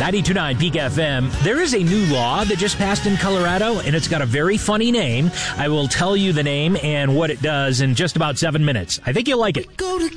92.9 Peak FM. There is a new law that just passed in Colorado, and it's got a very funny name. I will tell you the name and what it does in just about 7 minutes. I think you'll like it. Go to